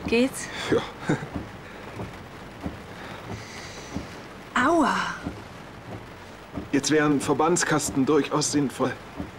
Geht's? Ja. Aua! Jetzt wäre ein Verbandskasten durchaus sinnvoll.